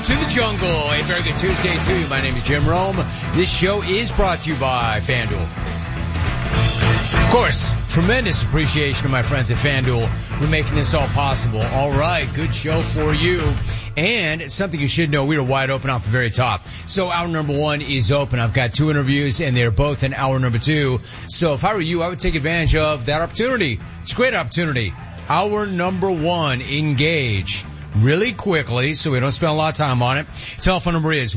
to the jungle. A very good Tuesday to you. My name is Jim Rome. This show is brought to you by FanDuel. Of course, tremendous appreciation to my friends at FanDuel for making this all possible. All right, good show for you. And something you should know, we are wide open off the very top. So hour number one is open. I've got two interviews, and they're both in hour number two. So if I were you, I would take advantage of that opportunity. It's a great opportunity. Hour number one, engage really quickly so we don't spend a lot of time on it. Telephone number is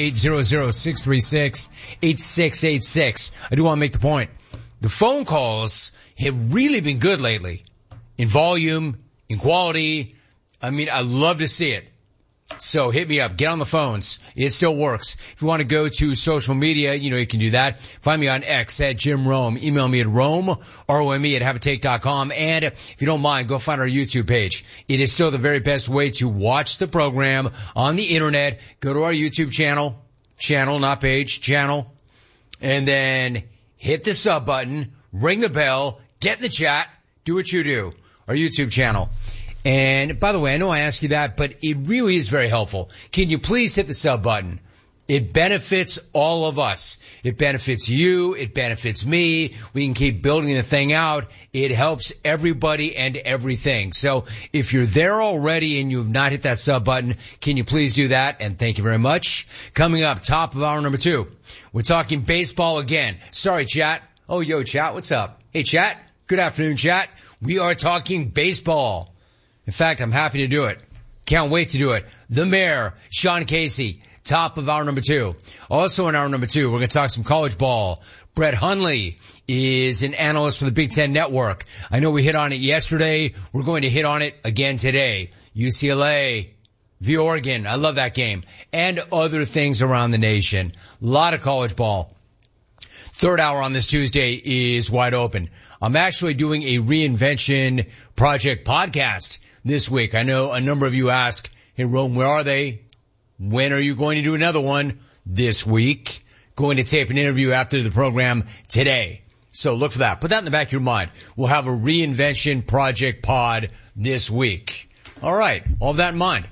1-800-636-8686. I do want to make the point. The phone calls have really been good lately in volume, in quality. I mean, I love to see it. So hit me up. Get on the phones. It still works. If you want to go to social media, you can do that. Find me on X at Jim Rome. Email me at Rome, R-O-M-E, at haveatake.com. And if you don't mind, go find our YouTube page. It is still the very best way to watch the program on the internet. Go to our YouTube channel, not page, channel. And then hit the sub button, ring the bell, get in the chat, do what you do. Our YouTube channel. And by the way, I know I asked you that, but it really is very helpful. Can you please hit the sub button? It benefits all of us. It benefits you. It benefits me. We can keep building the thing out. It helps everybody and everything. So if you're there already and you've not hit that sub button, can you please do that? And thank you very much. Coming up, top of hour number two, we're talking baseball again. Sorry, chat. Oh, yo, chat, what's up? Hey, chat. Good afternoon, chat. We are talking baseball. In fact, I'm happy to do it. Can't wait to do it. The mayor, Sean Casey, top of hour number two. Also in hour number two, we're going to talk some college ball. Brett Hundley is an analyst for the Big Ten Network. I know we hit on it yesterday. We're going to hit on it again today. UCLA v. Oregon. I love that game. And other things around the nation. A lot of college ball. Third hour on this Tuesday is wide open. I'm actually doing a reinvention project podcast this week. I know a number of you ask, hey, Rome, where are they? When are you going to do another one? This week. Going to tape an interview after the program today. So look for that. Put that in the back of your mind. We'll have a reinvention project pod this week. All right. All that in mind.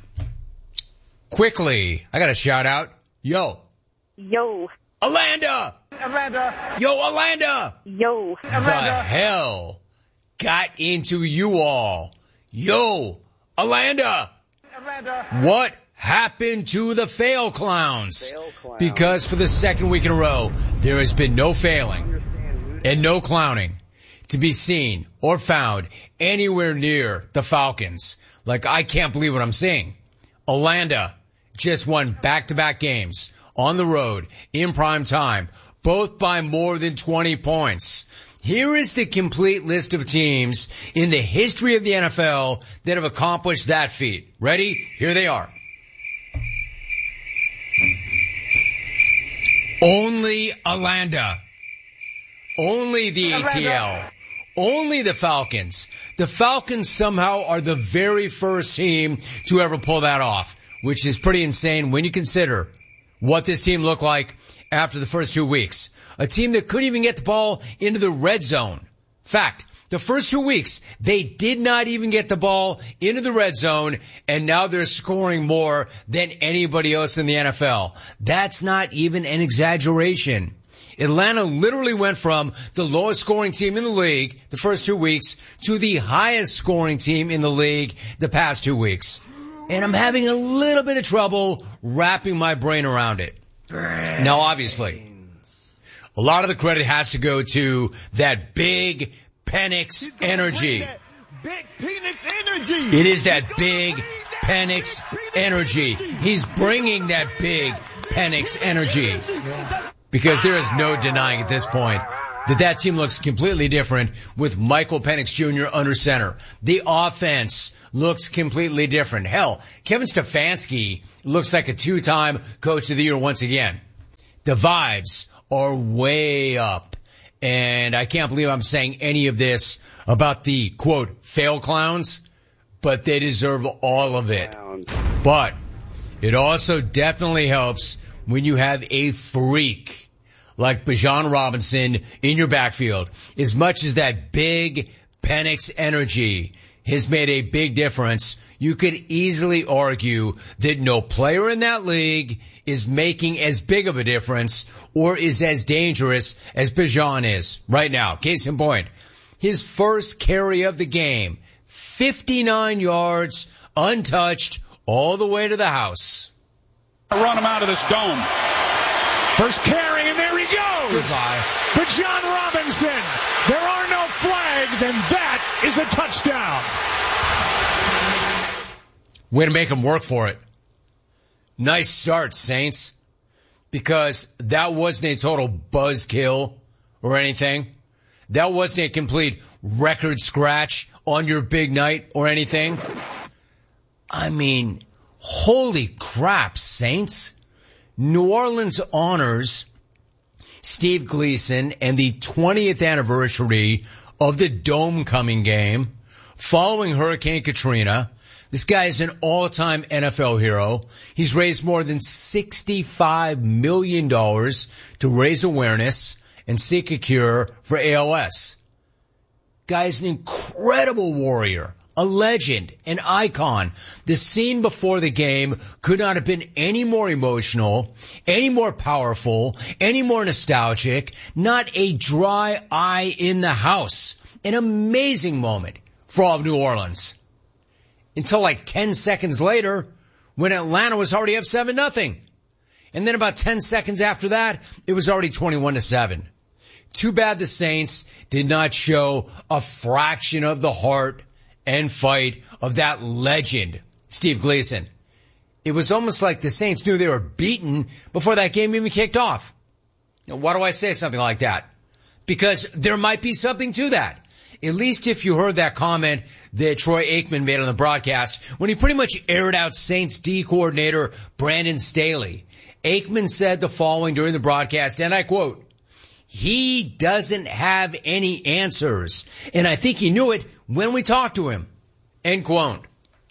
Quickly, I got a shout out. Yo. Alanda! Yo, Alanda! Yo. The hell got into you all? Yo, Alanda! What happened to the fail clowns? Because for the second week in a row, there has been no failing and no clowning to be seen or found anywhere near the Falcons. Like, I can't believe what I'm seeing. Alanda just won back-to-back games on the road in prime time, both by more than 20 points. Here is the complete list of teams in the history of the NFL that have accomplished that feat. Ready? Here they are. Only Alanda. Only the ATL. Only the Falcons. The Falcons somehow are the very first team to ever pull that off, which is pretty insane when you consider what this team looked like after the first 2 weeks. A team that couldn't even get the ball into the red zone. Fact, the first 2 weeks, they did not even get the ball into the red zone, and now they're scoring more than anybody else in the NFL. That's not even an exaggeration. Atlanta literally went from the lowest scoring team in the league the first 2 weeks to the highest scoring team in the league the past 2 weeks. And I'm having a little bit of trouble wrapping my brain around it. Now, obviously, a lot of the credit has to go to that big Penix energy. Big penis energy. It is that big Penix energy. He's bringing that big Penix energy. Because there is no denying at this point that team looks completely different with Michael Penix Jr. under center. The offense looks completely different. Hell, Kevin Stefanski looks like a two-time coach of the year once again. The vibes are way up. And I can't believe I'm saying any of this about the, quote, fail clowns, but they deserve all of it. But it also definitely helps when you have a freak like Bijan Robinson in your backfield. As much as that big Penix energy has made a big difference, you could easily argue that no player in that league is making as big of a difference or is as dangerous as Bijan is right now. Case in point, his first carry of the game, 59 yards, untouched, all the way to the house. Run him out of this dome. First carry, and there he goes. Goodbye. Bijan Robinson. There are no flags, and that is a touchdown. Way to make him work for it. Nice start, Saints. Because that wasn't a total buzzkill or anything. That wasn't a complete record scratch on your big night or anything. I mean, holy crap, Saints. New Orleans honors Steve Gleason and the 20th anniversary of the Dome-coming game following Hurricane Katrina. This guy is an all-time NFL hero. He's raised more than $65 million to raise awareness and seek a cure for ALS. Guy's an incredible warrior, a legend, an icon. The scene before the game could not have been any more emotional, any more powerful, any more nostalgic. Not a dry eye in the house. An amazing moment for all of New Orleans. Until like 10 seconds later, when Atlanta was already up 7-0. And then about 10 seconds after that, it was already 21-7. Too bad the Saints did not show a fraction of the heart and fight of that legend, Steve Gleason. It was almost like the Saints knew they were beaten before that game even kicked off. Now, why do I say something like that? Because there might be something to that. At least if you heard that comment that Troy Aikman made on the broadcast when he pretty much aired out Saints D coordinator Brandon Staley. Aikman said the following during the broadcast, and I quote, "He doesn't have any answers, and I think he knew it when we talked to him." End quote.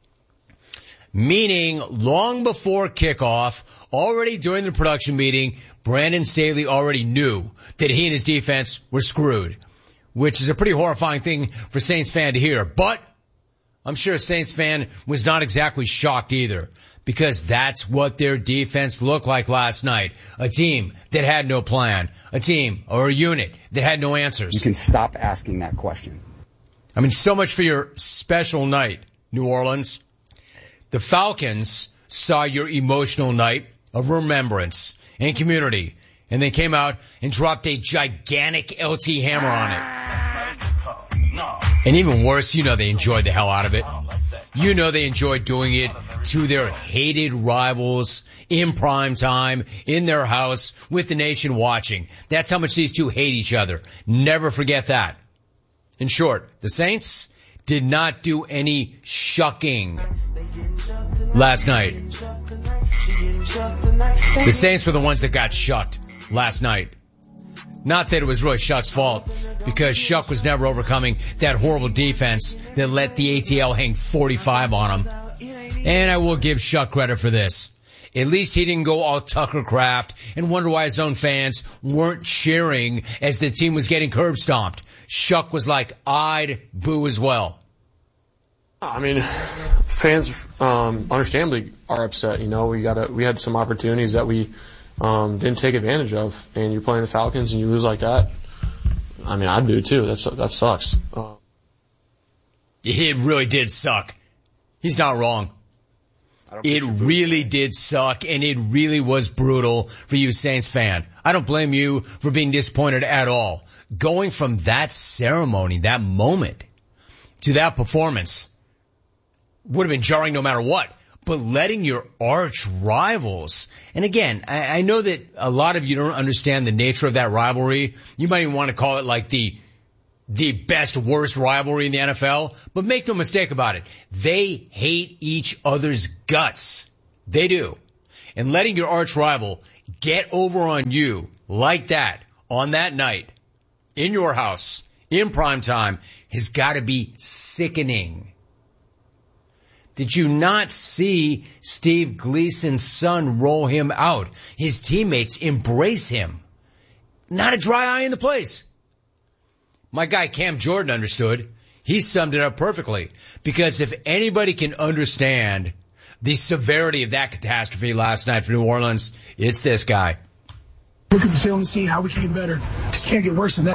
Meaning, long before kickoff, already during the production meeting, Brandon Staley already knew that he and his defense were screwed, which is a pretty horrifying thing for Saints fan to hear. But I'm sure a Saints fan was not exactly shocked either, because that's what their defense looked like last night. A team that had no plan. A team or a unit that had no answers. You can stop asking that question. I mean, so much for your special night, New Orleans. The Falcons saw your emotional night of remembrance and community, and they came out and dropped a gigantic LT hammer on it. And even worse, you know they enjoyed the hell out of it. You know they enjoyed doing it to their hated rivals in prime time, in their house, with the nation watching. That's how much these two hate each other. Never forget that. In short, the Saints did not do any shucking last night. The Saints were the ones that got shucked last night. Not that it was really Shuck's fault, because Shuck was never overcoming that horrible defense that let the ATL hang 45 on him. And I will give Shuck credit for this. At least he didn't go all Tucker Kraft and wonder why his own fans weren't cheering as the team was getting curb stomped. Shuck was like, I'd boo as well. I mean, fans understandably are upset. You know, we had some opportunities that we didn't take advantage of, and you're playing the Falcons and you lose like that. I mean, I'd boo too. That sucks. It really did suck. He's not wrong. It really did suck, and it really was brutal for you, Saints fan. I don't blame you for being disappointed at all. Going from that ceremony, that moment, to that performance would have been jarring no matter what. But letting your arch rivals, and again, I know that a lot of you don't understand the nature of that rivalry. You might even want to call it like the best, worst rivalry in the NFL. But make no mistake about it. They hate each other's guts. They do. And letting your arch rival get over on you like that on that night in your house in prime time has got to be sickening. Did you not see Steve Gleason's son roll him out? His teammates embrace him. Not a dry eye in the place. My guy Cam Jordan understood. He summed it up perfectly. Because if anybody can understand the severity of that catastrophe last night for New Orleans, it's this guy. Look at the film and see how we came better. Just can't get worse than that.